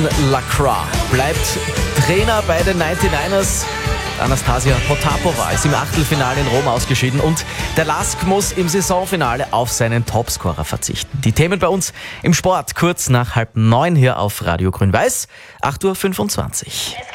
Brian Lacroix bleibt Trainer bei den 99ers. Anastasia Potapova ist im Achtelfinale in Rom ausgeschieden und der LASK muss im Saisonfinale auf seinen Topscorer verzichten. Die Themen bei uns im Sport kurz nach 8:30 hier auf Radio Grün-Weiß, 8:25 Uhr.